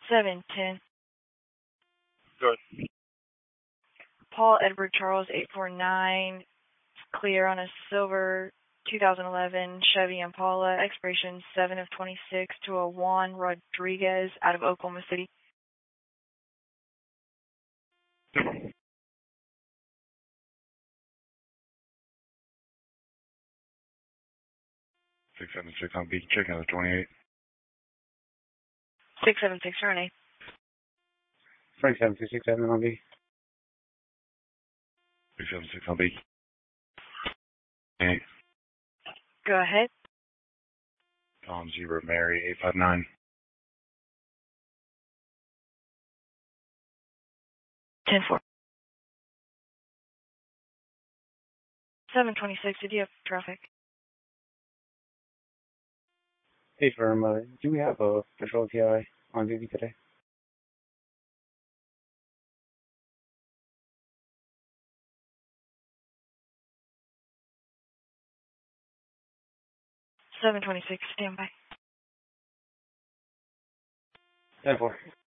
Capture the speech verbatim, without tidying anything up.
seven ten. Good. Paul Edward Charles eight four nine. Clear on a silver two thousand eleven Chevy Impala. Expiration seven of twenty-six to a Juan Rodriguez out of Oklahoma City. six seven six on B. Checking out the twenty-eight. six seven six, Renee. Frank seven two six seven on B. six seven six on B. Hey. Go ahead. Tom Zebra Mary eight five nine. ten four. seven twenty-six, did you have traffic? Hey, firm, uh, do we have a patrol T I on duty today? seven twenty-six, stand by. ten four.